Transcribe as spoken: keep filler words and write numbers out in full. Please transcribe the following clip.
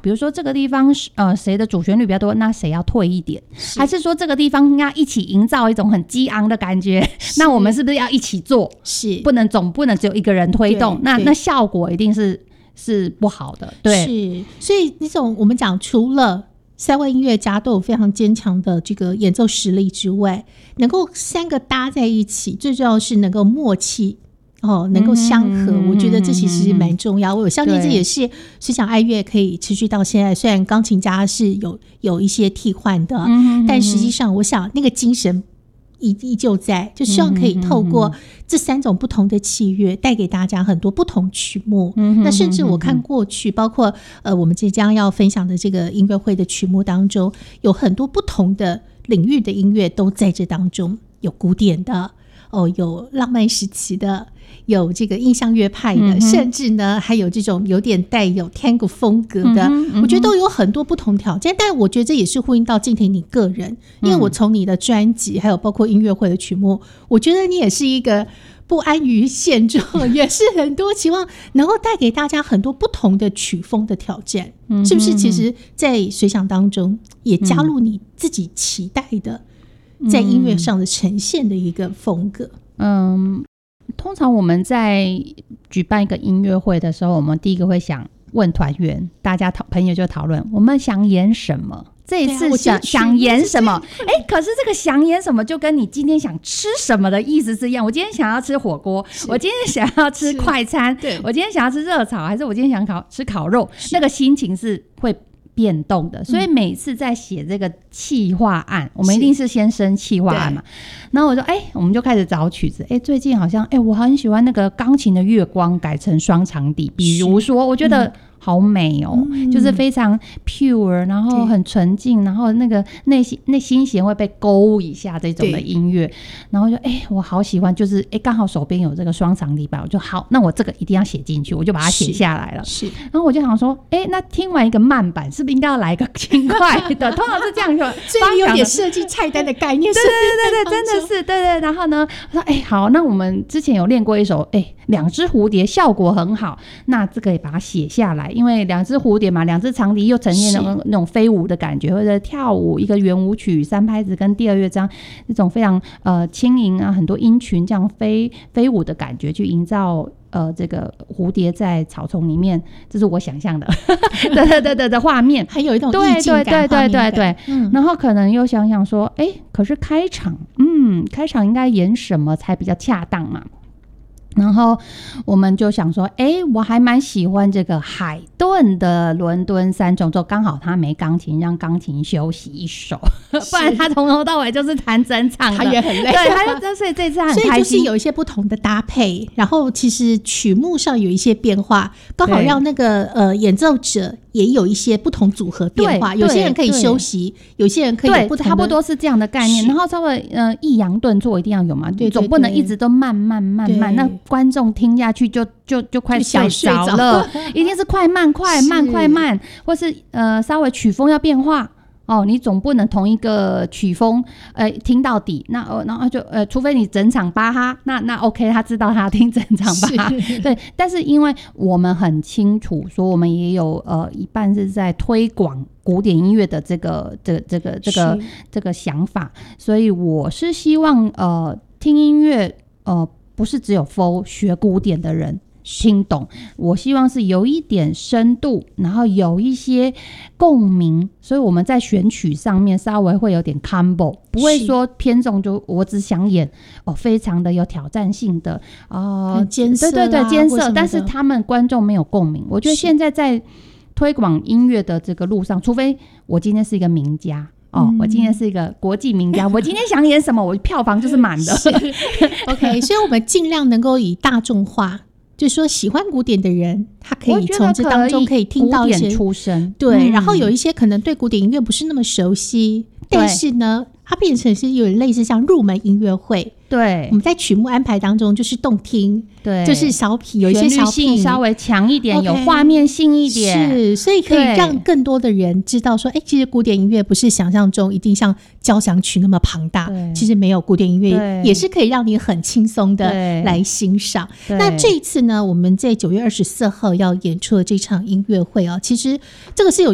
比如说这个地方呃谁的主旋律比较多，那谁要退一点，还是说这个地方应该一起营造一种很激昂的感觉，那我们是不是要一起做？是不能总不能只有一个人推动，那那效果一定是是不好的。对， 是，所以那种我们讲除了三位音乐家都有非常坚强的这个演奏实力之外，能够三个搭在一起，最重要是能够默契哦，能够相合、嗯、我觉得这其实蛮重要。我相信这也是水响爱乐可以持续到现在，虽然钢琴家是有有一些替换的、嗯、但实际上我想那个精神依旧在，就希望可以透过这三种不同的器乐带给大家很多不同曲目、嗯、那甚至我看过去包括呃我们即将要分享的这个音乐会的曲目当中，有很多不同的领域的音乐都在这当中，有古典的哦，有浪漫时期的，有这个印象乐派的、嗯、甚至呢还有这种有点带有 Tango 风格的、嗯嗯、我觉得都有很多不同条件。但我觉得这也是呼应到靖婷你个人，因为我从你的专辑还有包括音乐会的曲目，我觉得你也是一个不安于现状也是很多期望能够带给大家很多不同的曲风的挑战、嗯、是不是其实在水响当中也加入你自己期待的、嗯、在音乐上的呈现的一个风格？ 嗯，通常我们在举办一个音乐会的时候，我们第一个会想问团员，大家朋友就讨论我们想演什么，这一次想、啊、想演什么。哎，可是这个想演什么就跟你今天想吃什么的意思是一样。我今天想要吃火锅，我今天想要吃快餐，我今天想要吃热炒，还是我今天想烤吃烤肉，那个心情是会变动的。所以每次在写这个企划案、嗯、我们一定是先生企划案嘛，然后我说哎、欸，我们就开始找曲子。哎、欸，最近好像哎、欸，我很喜欢那个钢琴的月光改成双长笛，比如说我觉得、嗯好美哦、嗯、就是非常 pure， 然后很纯净，然后那个内心内心弦会被勾一下这种的音乐，然后就哎、欸，我好喜欢，就是哎，刚好手边有这个双长笛吧，我就好，那我这个一定要写进去，我就把它写下来了。是，然后我就想说，哎、欸，那听完一个慢板，是不是应该要来一个轻快的？通常是这样说， 所以你有点设计菜单的概念。对对对对，真的是对对。然后呢，我说哎、欸，好，那我们之前有练过一首，哎、欸，两只蝴蝶，效果很好，那这个也把它写下来。因为两只蝴蝶嘛，两只长笛又呈现那种那种飞舞的感觉，或者跳舞一个圆舞曲，三拍子跟第二乐章那种非常呃轻盈啊，很多音群这样飞飞舞的感觉，去营造呃这个蝴蝶在草丛里面，这是我想象的对对对对的画面， 还有一种意境感，对对对对对、 嗯、然后可能又想想说，哎，可是开场，嗯，开场应该演什么才比较恰当嘛？然后我们就想说，哎，我还蛮喜欢这个海顿的伦敦三重奏，刚好他没钢琴，让钢琴休息一首，不然他从头到尾就是弹整场的， 他也很累。 对，他就所以这次他很开心， 所以就是有一些不同的搭配，然后其实曲目上有一些变化，刚好让那个呃演奏者也有一些不同组合变化，有些人可以休息，有些人可以有不同的， 差不多是这样的概念。然后稍微呃抑扬顿挫一定要有嘛，对对对，总不能一直都慢慢慢慢，那观众听下去就就就快睡着了，一定是快慢快慢快慢，或是呃稍微曲风要变化。哦，你总不能同一个曲风呃听到底，那呃然后就呃除非你整场巴哈，那那 OK， 他知道他听整场巴哈，对。但是因为我们很清楚说，我们也有呃一半是在推广古典音乐的这个这个这个这个这个想法，所以我是希望呃听音乐呃不是只有 for 学古典的人听懂，我希望是有一点深度，然后有一些共鸣，所以我们在选曲上面稍微会有点 combo， 不会说偏重就我只想演哦非常的有挑战性的啊、呃， 艰涩， 对对对艰涩，但是他们观众没有共鸣。我觉得现在在推广音乐的这个路上，除非我今天是一个名家。哦，我今天是一个国际名家、嗯、我今天想演什么，我票房就是满的 OK， 所以我们尽量能够以大众化，就是说喜欢古典的人他可以从这当中可以听到一些古典出身， 对、 嗯、 然后有一些可能对古典音乐不是那么熟悉，但是呢它变成是有点类似像入门音乐会，对，我们在曲目安排当中就是动听，对，就是小品，有一些小品稍微强一点、okay， 有画面性一点， 是，所以可以让更多的人知道说，哎，其实古典音乐不是想象中一定像交响曲那么庞大，其实没有，古典音乐也是可以让你很轻松的来欣赏。那这一次呢，我们在九月二十四号要演出的这场音乐会啊，其实这个是有